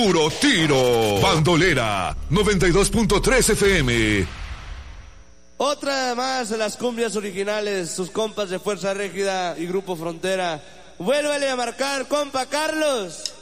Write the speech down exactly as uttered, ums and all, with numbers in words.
puro tiro. Bandolera noventa y dos punto tres F M. Otra más de las cumbias originales, sus compas de Fuerza Régida y Grupo Frontera. Vuélvele a marcar, compa Carlos.